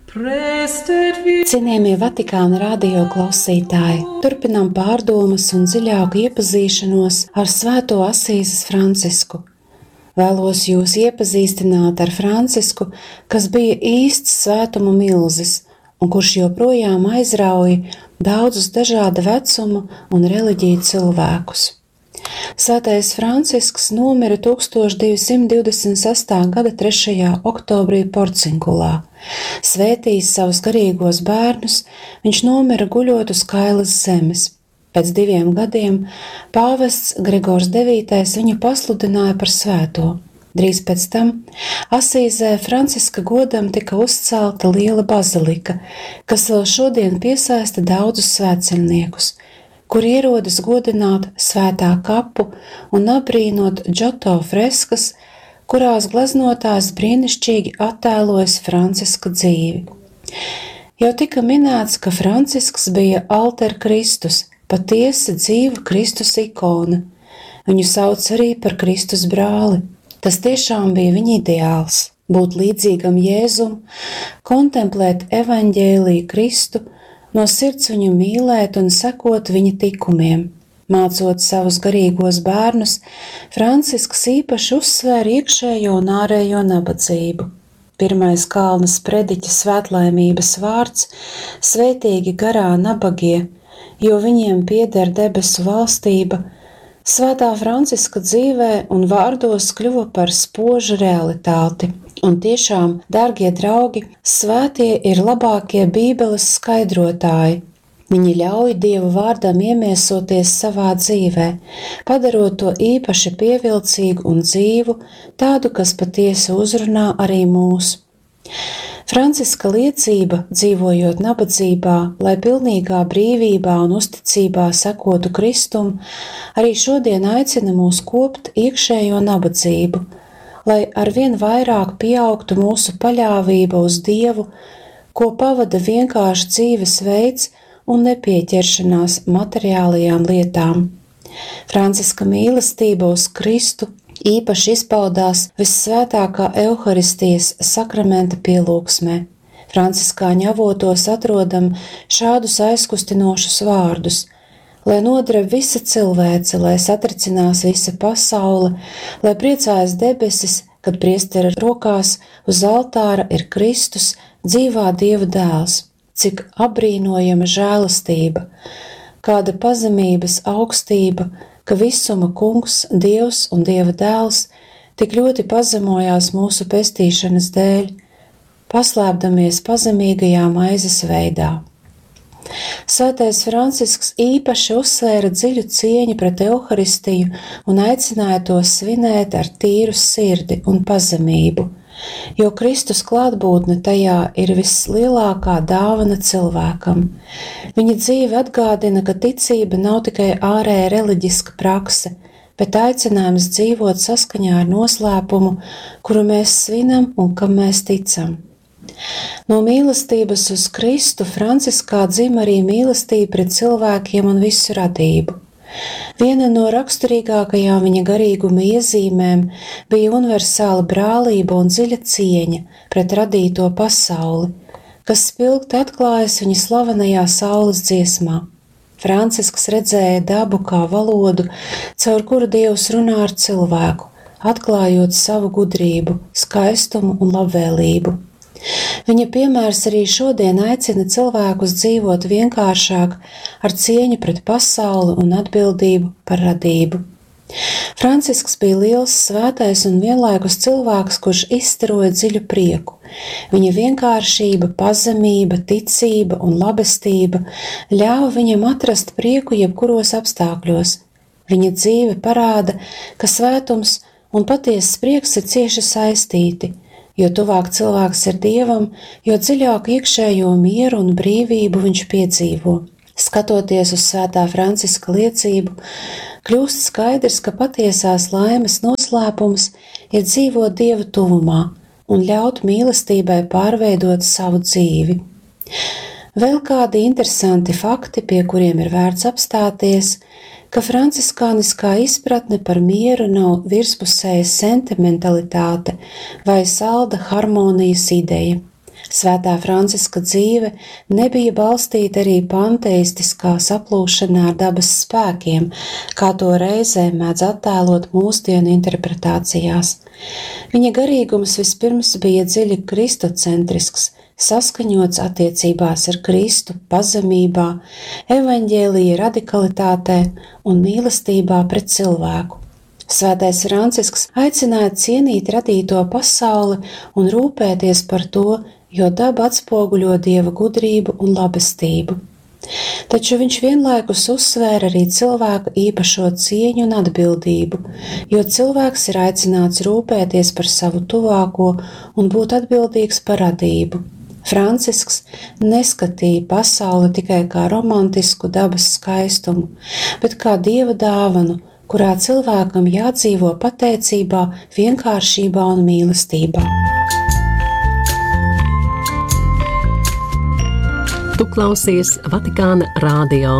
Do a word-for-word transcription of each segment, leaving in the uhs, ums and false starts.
Cienījamie Vatikāna radio klausītāji, turpinām pārdomas un dziļāku iepazīšanos ar Svēto Asīzes Francisku. Vēlos jūs iepazīstināt ar Francisku, kas bija īsts svētumu milzis un kurš joprojām aizrauja daudzus dažāda vecuma un reliģiju cilvēkus. Svētais Francisks nomira tūkstoš divsimt divdesmit sestā gada trešajā oktobrī Porcinkulā. Svētījis savus garīgos bērnus, viņš nomira guļot uz kailas zemes. Pēc diviem gadiem pāvests Gregors devītais viņu pasludināja par svēto. Drīz pēc tam Asīzē Franciska godam tika uzcelta liela bazilika, kas vēl šodien piesaista daudzus svētceļniekus, kur ierodas godināt svētā kapu un abrīnot Džoto freskas, kurās gleznotājs brīnišķīgi attēlojas Franciska dzīvi. Jau tika minēts, ka Francisks bija alter Kristus, patiesi dzīva Kristus ikona. Viņu sauc arī par Kristus brāli. Tas tiešām bija viņa ideāls – būt līdzīgam Jēzum, kontemplēt evaņģēliju Kristu, no sirds viņu mīlēt un sekot viņa tikumiem. Mācot savus garīgos bērnus, Francisks īpaši uzsvēra iekšējo un ārējo nabadzību. Pirmais Kalna sprediķa svētlaimības vārds – svētīgi garā nabagie, jo viņiem pieder debesu valstība, Svētā Franciska dzīvē un vārdos kļuva par spožu realitāti. Un tiešām, dārgie draugi, svētie ir labākie Bībeles skaidrotāji. Viņi ļauj Dieva vārdam iemiesoties savā dzīvē, padarot to īpaši pievilcīgu un dzīvu, tādu, kas patiesi uzrunā arī mūs. Franciska liecība, dzīvojot nabadzībā, lai pilnīgā brīvībā un uzticībā sekotu Kristum, arī šodien aicina mūs kopt iekšējo nabadzību, lai arvien vairāk pieaugtu mūsu paļāvība uz Dievu, ko pavada vienkārši dzīves veids un nepieķeršanās materiālajām lietām. Franciska mīlestība uz Kristu īpaši izpaudās vissvētākā Euharistijas sakramenta pielūgsmē. Franciskāņu avotos atrodam šādus aizkustinošus vārdus: lai nodreb visa cilvēce, lai satricinās visa pasaule, lai priecājas debesis, kad priestera rokās uz altāra ir Kristus, dzīvā Dieva dēls. Cik apbrīnojama žēlastība, kāda pazemības augstība, ka visuma kungs, Dievs un Dieva dēls tik ļoti pazemojās mūsu pestīšanas dēļ, paslēpdamies pazemīgajā maizes veidā. Svētais Francisks īpaši uzsvēra dziļu cieņu pret Euharistiju un aicināja to svinēt ar tīru sirdi un pazemību, jo Kristus klātbūtne tajā ir vislielākā dāvana cilvēkam. Viņa dzīve atgādina, ka ticība nav tikai ārēja reliģiska prakse, bet aicinājums dzīvot saskaņā ar noslēpumu, kuru mēs svinam un kam mēs ticam. No mīlestības uz Kristu Franciskā dzim arī mīlestība pret cilvēkiem un visu radību. Viena no raksturīgākajām viņa garīguma iezīmēm bija universāla brālība un dziļa cieņa pret radīto pasauli, kas spilgti atklājas viņa slavenajā saules dziesmā. Francisks redzēja dabu kā valodu, caur kuru Dievs runā ar cilvēku, atklājot savu gudrību, skaistumu un labvēlību. Viņa piemērs arī šodien aicina cilvēkus dzīvot vienkāršāk, ar cieņu pret pasauli un atbildību par radību. Francisks bija liels svētais un vienlaikus cilvēks, kurš izstaroja dziļu prieku. Viņa vienkāršība, pazemība, ticība un labestība ļāva viņam atrast prieku jebkuros apstākļos. Viņa dzīve parāda, ka svētums un patiesas prieks ir cieši saistīti. Jo tuvāk cilvēks ir Dievam, jo dziļāk iekšējo mieru un brīvību viņš piedzīvo. Skatoties uz svētā Franciska liecību, kļūst skaidrs, ka patiesās laimes noslēpums ir dzīvot Dieva tuvumā un ļaut mīlestībai pārveidot savu dzīvi. Vēl kādi interesanti fakti, pie kuriem ir vērts apstāties, ka franciskāniskā izpratne par mieru nav virspusēja sentimentalitāte vai salda harmonijas ideja. Svētā Franciska dzīve nebija balstīta arī panteistiskā saplūšanā ar dabas spēkiem, kā to reizē mēdz attēlot mūsdienu interpretācijās. Viņa garīgums vispirms bija dziļi kristocentrisks, saskaņots attiecībās ar Kristu, pazemībā, evaņģēlija radikalitātē un mīlestībā pret cilvēku. Svētais Francisks aicināja cienīt radīto pasauli un rūpēties par to, jo daba atspoguļo Dieva gudrību un labestību. Taču viņš vienlaikus uzsvēra arī cilvēku īpašo cieņu un atbildību, jo cilvēks ir aicināts rūpēties par savu tuvāko un būt atbildīgs par radību. Francisks neskatīja pasauli tikai kā romantisku dabas skaistumu, bet kā Dieva dāvanu, kurā cilvēkam jādzīvo pateicībā, vienkāršībā un mīlestībā. Tu klausies Vatikāna radio.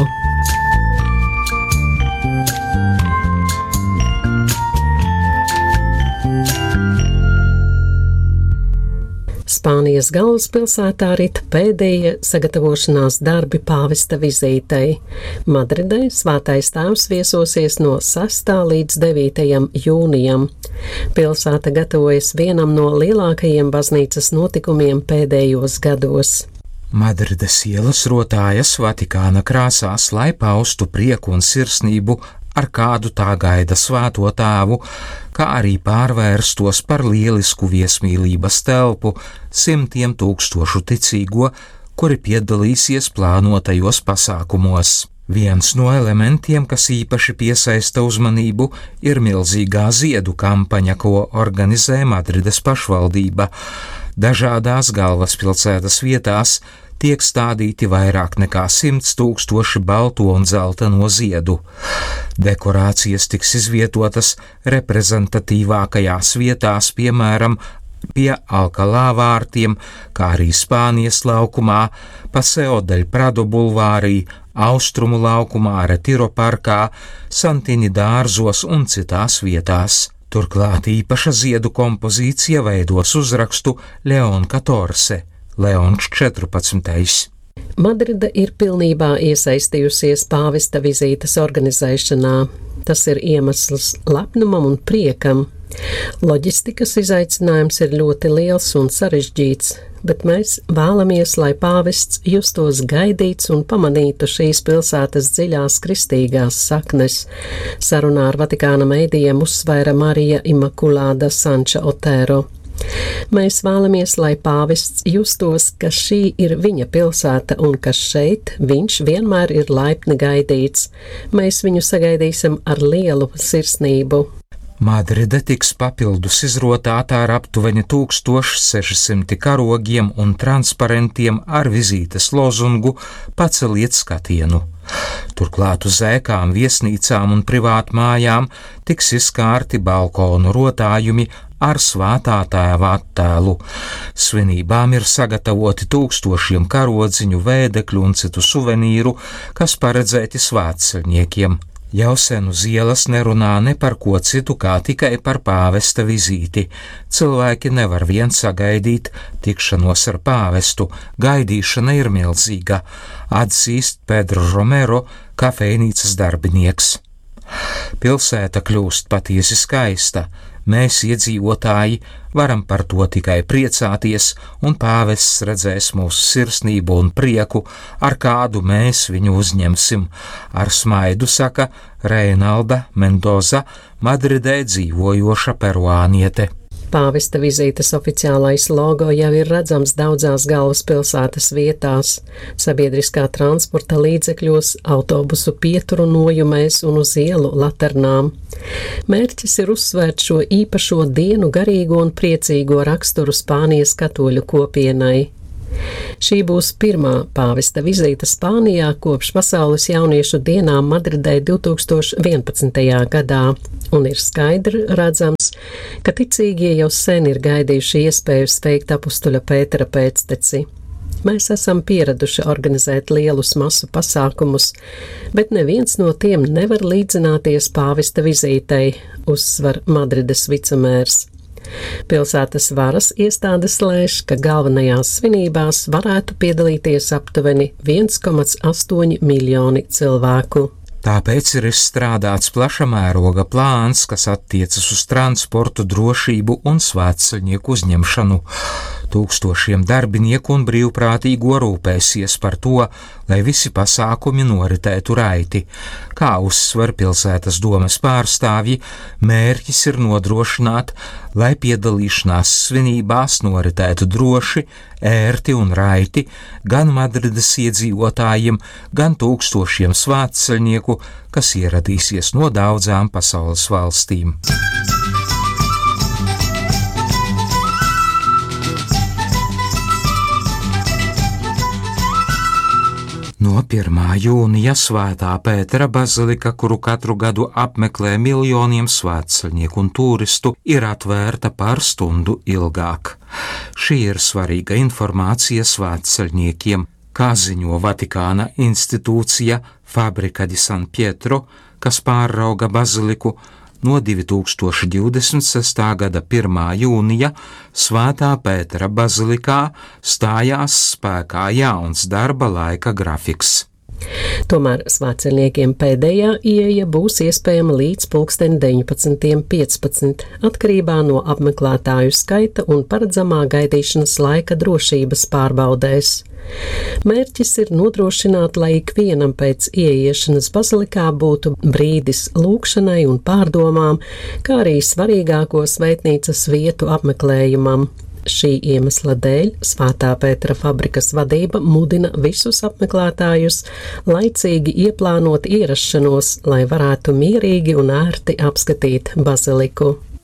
Spānijas galvaspilsētā rit pēdējie sagatavošanās darbi pāvesta vizītei. Madridē Svētais Tēvs viesosies no sestā līdz devītajam jūnijam. Pilsēta gatavojas vienam no lielākajiem baznīcas notikumiem pēdējos gados. Madrides ielas rotājas Vatikāna krāsās, lai paustu prieku un sirsnību, ar kādu tā gaida Svēto Tēvu, kā arī pārvērstos par lielisku viesmīlības telpu simtiem tūkstošu ticīgo, kuri piedalīsies plānotajos pasākumos. Viens no elementiem, kas īpaši piesaista uzmanību, ir milzīgā ziedu kampaņa, ko organizē Madrides pašvaldība. Dažādās galvaspilsētas vietās tiek stādīti vairāk nekā simts tūkstoši balto un zeltaino ziedu. Dekorācijas tiks izvietotas reprezentatīvākajās vietās, piemēram, pie Alkalā vārtiem, kā arī Spānijas laukumā, Paseo del Prado bulvārī, Austrumu laukumā, Retiro parkā, Santini dārzos un citās vietās. Turklāt īpaša ziedu kompozīcija veidos uzrakstu Leon četrpadsmit, Leons četrpadsmitais. Madrida ir pilnībā iesaistījusies pāvesta vizītes organizēšanā. Tas ir iemesls lepnumam un priekam. Loģistikas izaicinājums ir ļoti liels un sarežģīts, bet mēs vēlamies, lai pāvests justos gaidīts un pamanītu šīs pilsētas dziļās kristīgās saknes. Sarunā ar Vatikāna mēdījiem uzsvēra Marija Immaculada Sanča Otero. Mēs vēlamies, lai pāvests justos, ka šī ir viņa pilsēta un ka šeit viņš vienmēr ir laipni gaidīts. Mēs viņu sagaidīsim ar lielu sirsnību. Madride tiks papildus izrotāta ar aptuveni tūkstoš seši simti karogiem un transparentiem ar vizītes lozungu Paceliet skatienu. Turklāt uz ēkām, viesnīcām un privātmājām tiks izkārti balkonu rotājumi ar Svētā Tēva attēlu. Svinībām ir sagatavoti tūkstošiem karodziņu, vēdekļu un citu suvenīru, kas paredzēti svētceļniekiem. Jau sen uz ielas nerunā ne par ko citu, kā tikai par pāvesta vizīti. Cilvēki nevar vien sagaidīt tikšanos ar pāvestu, gaidīšana ir milzīga, atzīst Pedro Romero, kafejnīcas darbinieks. Pilsēta kļūst patiesi skaista. Mēs, iedzīvotāji, varam par to tikai priecāties, un pāvests redzēs mūsu sirsnību un prieku, ar kādu mēs viņu uzņemsim. Ar smaidu saka Reinalda Mendoza, Madridē dzīvojoša peruāniete. Pāvesta vizītes oficiālais logo jau ir redzams daudzās galvaspilsētas vietās, sabiedriskā transporta līdzekļos, autobusu pieturu nojumēs un uz ielu laternām. Mērķis ir uzsvērt šo īpašo dienu garīgo un priecīgo raksturu Spānijas katoļu kopienai. Šī būs pirmā pāvesta vizīte Spānijā kopš Pasaules jauniešu dienām Madridē divtūkstoš vienpadsmitajā gadā, un ir skaidri redzams, ka ticīgie jau sen ir gaidījuši iespēju sveikt apustuļa Pētera pēcteci. Mēs esam pieraduši organizēt lielus masu pasākumus, bet neviens no tiem nevar līdzināties pāvesta vizītei, uzsver Madrides vicemērs. Pilsētas varas iestādes lēš, ka galvenajās svinībās varētu piedalīties aptuveni viens komats astoņi miljoni cilvēku. Tāpēc ir izstrādāts plaša mēroga plāns, kas attiecas uz transportu, drošību un svētceļnieku uzņemšanu. Tūkstošiem darbinieku un brīvprātīgo rūpēsies par to, lai visi pasākumi noritētu raiti. Kā uzsver pilsētas domes pārstāvji, mērķis ir nodrošināt, lai piedalīšanās svinībās noritētu droši, ērti un raiti gan Madrides iedzīvotājiem, gan tūkstošiem svētceļnieku, kas ieradīsies no daudzām pasaules valstīm. No pirmā jūnija Svētā Pētera bazilika, kuru katru gadu apmeklē miljoniem svētceļnieku un turistu, ir atvērta par stundu ilgāk. Šī ir svarīga informācija svētceļniekiem, kā ziņo Vatikāna institūcija Fabrica di San Pietro, kas pārauga baziliku. No divi tūkstoši divdesmit sestā gada pirmā jūnija Svētā Pētera bazilikā stājās spēkā jauns darba laika grafiks. Tomēr svētceļniekiem pēdējā ieeja būs iespējama līdz pulksten deviņpadsmit piecpadsmit, atkarībā no apmeklētāju skaita un paredzamā gaidīšanas laika drošības pārbaudēs. Mērķis ir nodrošināt, lai ikvienam pēc ieiešanas bazilikā būtu brīdis lūgšanai un pārdomām, kā arī svarīgāko svētnīcas vietu apmeklējumam. Šī iemesla dēļ Svētā Pētera fabrikas vadība mudina visus apmeklētājus laicīgi ieplānot ierašanos, lai varētu mierīgi un ērti apskatīt baziliku.